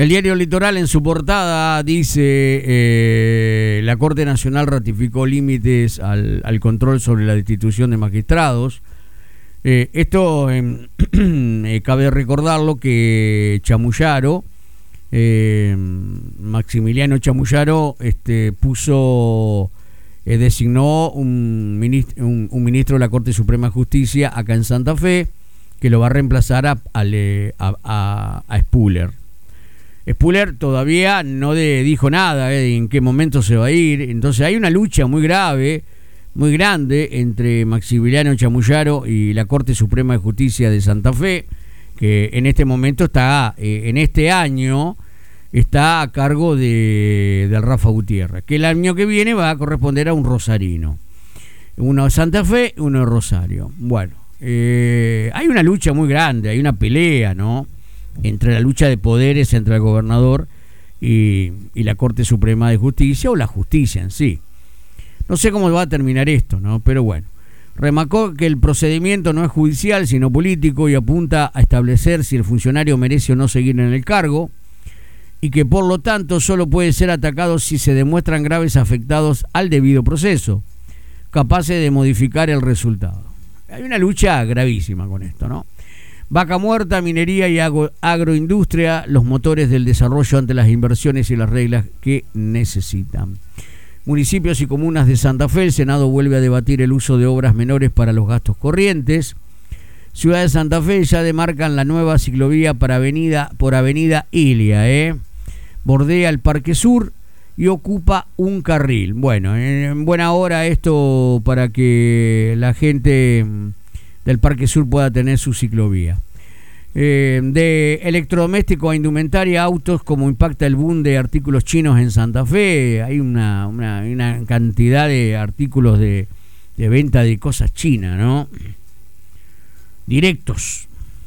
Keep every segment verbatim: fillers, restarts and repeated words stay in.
El diario Litoral en su portada dice eh, la Corte Nacional ratificó límites al, al control sobre la destitución de magistrados. Eh, esto eh, eh, cabe recordarlo que Chamuyaro, eh, Maximiliano Chamuyaro, este, puso, eh, designó un ministro, un, un ministro de la Corte Suprema de Justicia acá en Santa Fe, que lo va a reemplazar a, a, a, a Spuller. Spuller todavía no de, dijo nada eh, en qué momento se va a ir. Entonces hay una lucha muy grave, muy grande entre Maximiliano Chamuyaro y la Corte Suprema de Justicia de Santa Fe, que en este momento está, eh, en este año, está a cargo de, de Rafa Gutiérrez, que el año que viene va a corresponder a un rosarino. Uno de Santa Fe, uno de Rosario. Bueno, eh, hay una lucha muy grande, hay una pelea, ¿no?, entre la lucha de poderes entre el gobernador y, y la Corte Suprema de Justicia, o la justicia en sí. No sé cómo va a terminar esto, ¿no? Pero bueno, remarcó que el procedimiento no es judicial sino político y apunta a establecer si el funcionario merece o no seguir en el cargo, y que por lo tanto solo puede ser atacado si se demuestran graves afectados al debido proceso, capaces de modificar el resultado. Hay una lucha gravísima con esto, ¿no? Vaca muerta, minería y agro, agroindustria, los motores del desarrollo ante las inversiones y las reglas que necesitan. Municipios y comunas de Santa Fe, el Senado vuelve a debatir el uso de obras menores para los gastos corrientes. Ciudad de Santa Fe ya demarcan la nueva ciclovía para avenida, por avenida Ilia, ¿eh? Bordea el Parque Sur y ocupa un carril. Bueno, en buena hora esto para que la gente del Parque Sur pueda tener su ciclovía. Eh, de electrodoméstico a indumentaria, autos, como impacta el boom de artículos chinos en Santa Fe. Hay una, una, una cantidad de artículos de, de venta de cosas chinas, ¿no? Directos.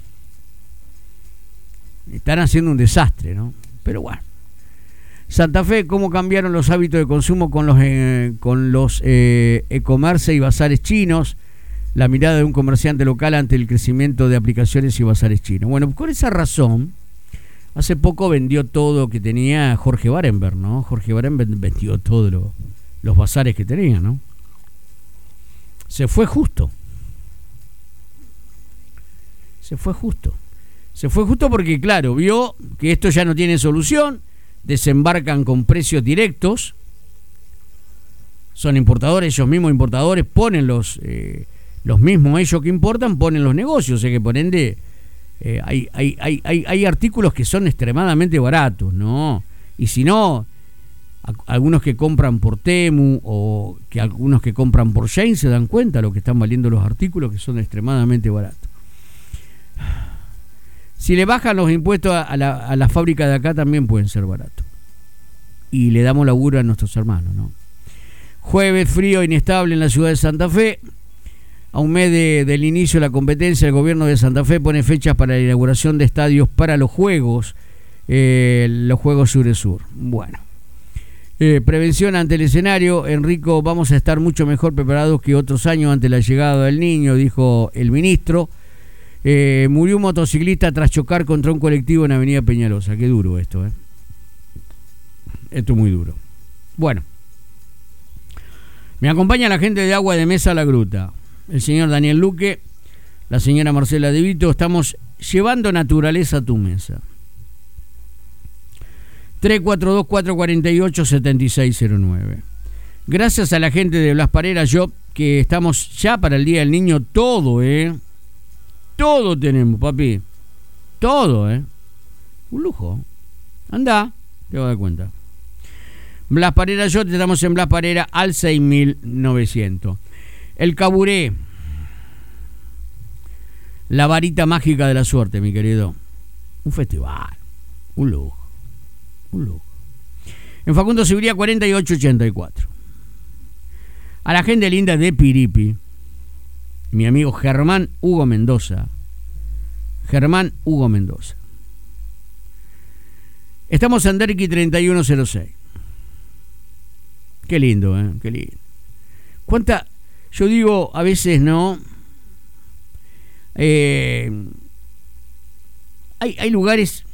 Están haciendo un desastre, ¿no? Pero bueno. Santa Fe, cómo cambiaron los hábitos de consumo con los, eh, con los eh, e-commerce y bazares chinos. La mirada de un comerciante local ante el crecimiento de aplicaciones y bazares chinos. Bueno, por esa razón, hace poco vendió todo lo que tenía Jorge Barenberg, ¿no? Jorge Barenberg vendió todos lo, los bazares que tenía, ¿no? Se fue justo. Se fue justo. Se fue justo porque, claro, vio que esto ya no tiene solución, desembarcan con precios directos, son importadores, ellos mismos importadores, ponen los... Eh, los mismos ellos que importan ponen los negocios, o sea que por ende eh, hay, hay, hay, hay, hay artículos que son extremadamente baratos, ¿no? Y si no, a, algunos que compran por Temu o que algunos que compran por Shein se dan cuenta de lo que están valiendo los artículos, que son extremadamente baratos. Si le bajan los impuestos a, a, la, a la fábrica de acá también pueden ser baratos. Y le damos laburo a nuestros hermanos, ¿no? Jueves frío e inestable en la ciudad de Santa Fe. A un mes de, del inicio de la competencia, el gobierno de Santa Fe pone fechas para la inauguración de estadios para los Juegos, eh, los Juegos Sur-Sur. Bueno, eh, prevención ante el escenario. Enrico, vamos a estar mucho mejor preparados que otros años ante la llegada del niño, dijo el ministro. Eh, murió un motociclista tras chocar contra un colectivo en Avenida Peñalosa. Qué duro esto, ¿eh? Esto es muy duro. Bueno, me acompaña la gente de Agua de Mesa La Gruta. El señor Daniel Luque, la señora Marcela De Vito. Estamos llevando naturaleza a tu mesa. tres cuatro dos, cuatro cuatro ocho, siete seis cero nueve. Gracias a la gente de Blas Parera Shop, que estamos ya para el Día del Niño todo, ¿eh? Todo tenemos, papi. Todo, ¿eh? Un lujo. Andá, te vas a dar cuenta. Blas Parera Shop, estamos en Blas Parera al seis mil novecientos. El Caburé, la varita mágica de la suerte, mi querido. Un festival, un lujo, un lujo. En Facundo Cibriá cuarenta y ocho ochenta y cuatro. A la gente linda de Piripi, mi amigo Germán Hugo Mendoza. Germán Hugo Mendoza. Estamos en Derqui treinta y uno cero seis. Qué lindo, ¿eh? Qué lindo. ¿Cuánta...? Yo digo, a veces no, eh, hay, hay lugares